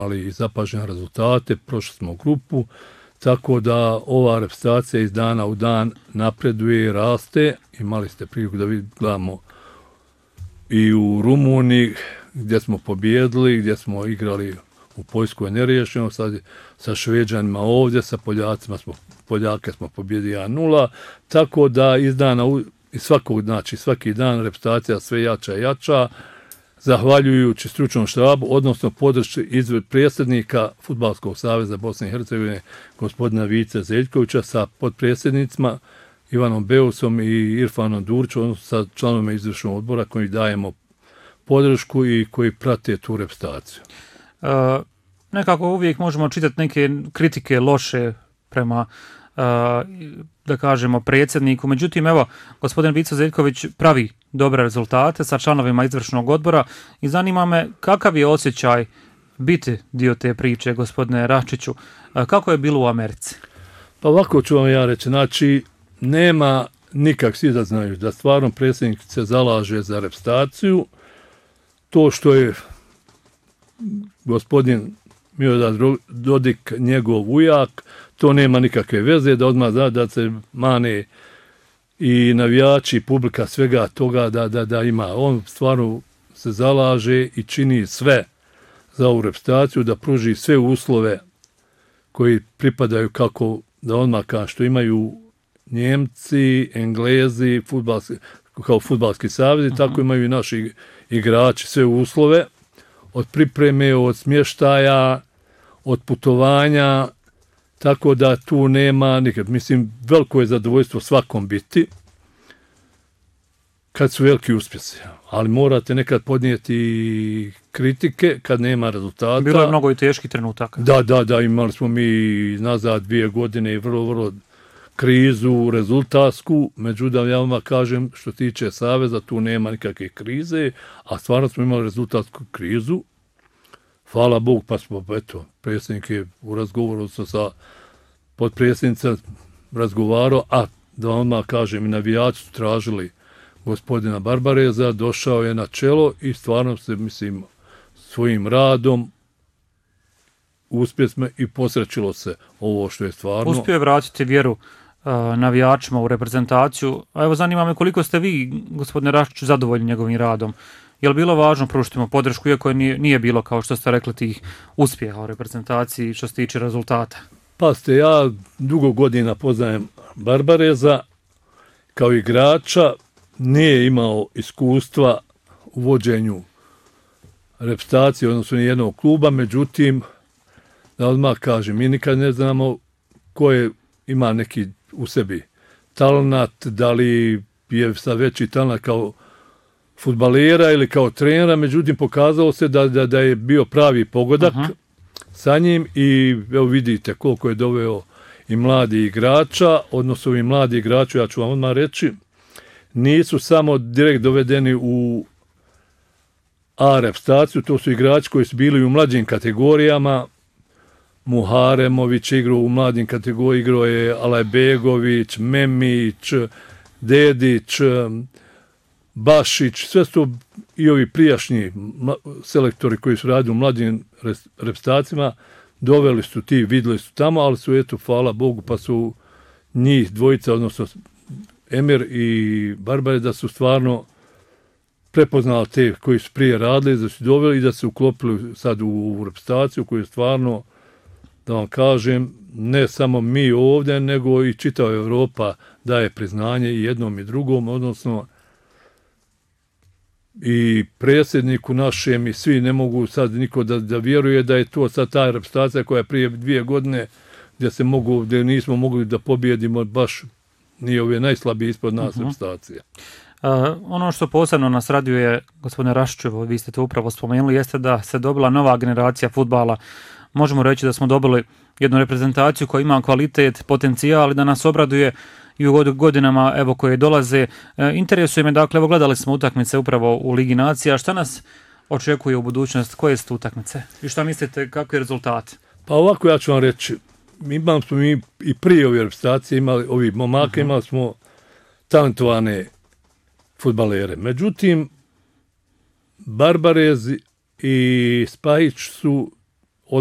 ali i zapažene rezultate, prošli smo grupu, tako da ova reprezentacija iz dana u dan napreduje i raste. Imali ste priliku da gledamo i u Rumuniji gdje smo pobjedili, gdje smo igrali u Poljskoj neriješeno, sad sa Šveđanima ovdje, sa Poljake smo pobjedili 1-0, tako da iz dana i svaki dan reprezentacija sve jača i jača, zahvaljujući stručnom štabu, odnosno podršci predsjednika Fudbalskog saveza Bosne i Hercegovine, gospodina Vice Zeljkovića, sa potpredsjednicima Ivanom Beusom i Irfanom Durićom, odnosno sa članovima izvršnog odbora koji dajemo podršku i koji prate tu reprezentaciju. Nekako uvijek možemo čitati neke kritike loše prema da kažemo predsjedniku. Međutim, evo, gospodin Vice Zeljković pravi dobre rezultate sa članovima izvršnog odbora i zanima me kakav je osjećaj biti dio te priče, gospodine Račiću. Kako je bilo u Americi? Pa ovako ću vam ja reći, znači nema nikak, svi da znaju da stvarno predsjednik se zalaže za reprezentaciju. To što je gospodin Milorad Dodik njegov ujak, to nema nikakve veze, da odmah da se mane i navijači, publika svega toga da ima. On stvarno se zalaže i čini sve za ovu reprezentaciju, da pruži sve uslove koji pripadaju kako da odmah kažem što imaju Njemci, Englezi, kao fudbalski savez, tako imaju i naši igrači sve uslove, od pripreme, od smještaja, od putovanja, tako da tu nema nikad. Mislim, veliko je zadovoljstvo svakom biti kad su veliki uspjesi, ali morate nekad podnijeti kritike kad nema rezultata. Bilo je mnogo i teških trenutaka. Da, imali smo mi nazad 2 godine i vrlo krizu rezultatsku, međutim ja vam kažem što tiče saveza tu nema nikakve krize, a stvarno smo imali rezultatsku krizu. Hvala Bogu, pa smo, predsjednik je u razgovoru sa potpredsjednicom razgovarao, a da odmah kažem i navijači su tražili gospodina Barbareza, došao je na čelo i stvarno se, mislim, svojim radom uspjesme i posrećilo se ovo što je stvarno. Uspio je vratiti vjeru navijačima u reprezentaciju. A evo zanima me koliko ste vi, gospodine Rašiću, zadovoljni njegovim radom. Je li bilo važno pružiti mu podršku, iako nije bilo, kao što ste rekli, tih uspjeha u reprezentaciji što se tiče rezultata? Pa ja dugo godina poznajem Barbareza kao igrača, nije imao iskustva u vođenju reprezentacije, odnosno nijednog kluba, međutim, da odmah kažem, mi nikad ne znamo ko ima neki u sebi talent, da li je sad veći talent kao fudbalera ili kao trenera, međutim pokazalo se da je bio pravi pogodak sa njim i evo vidite koliko je doveo i mladi igrača, odnosno i mladi igrači, ja ću vam odmah reći, nisu samo direkt dovedeni u A reprezentaciju, to su igrači koji su bili u mlađim kategorijama. Muharemović igrao u mladim kategorijama, igrao je Alajbegović, Memić, Dedić, Bašić, sve su i ovi prijašnji selektori koji su radili u mladim reprezentacijama, doveli su ti, vidjeli su tamo, ali su, eto, hvala Bogu, pa su njih dvojica, odnosno Emir i Barbare, da su stvarno prepoznali te koji su prije radili, da su doveli i da se uklopili sad u reprezentaciju koju stvarno, da vam kažem, ne samo mi ovdje, nego i čitava Evropa daje priznanje i jednom i drugom, odnosno i predsjedniku našem i svi ne mogu sad niko da vjeruje da je to sad ta reprezentacija koja je prije 2 godine gdje nismo mogli da pobjedimo baš ni ove najslabije ispod nas reprezentacije. Ono što posebno nas raduje, gospodine Rašiću, vi ste to upravo spomenuli, jeste da se dobila nova generacija fudbala. Možemo reći da smo dobili jednu reprezentaciju koja ima kvalitet, potencijal i da nas obraduje i u godinama evo koje dolaze. Interesuje me, dakle, evo gledali smo utakmice upravo u Ligi nacija. Šta nas očekuje u budućnosti? Koje su utakmice? I šta mislite, kakvi rezultati? Pa ovako ja ću vam reći, imali smo mi i prije ove reprezentacije, imali ovi momaka, imali smo talentovane fudbalere. Međutim, Barbarez i Spajić su